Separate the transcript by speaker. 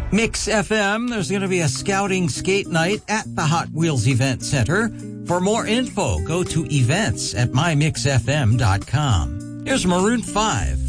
Speaker 1: Mix FM, there's going to be a scouting skate night at the Hot Wheels Event Center. For more info, go to events@mymixfm.com. Here's Maroon 5.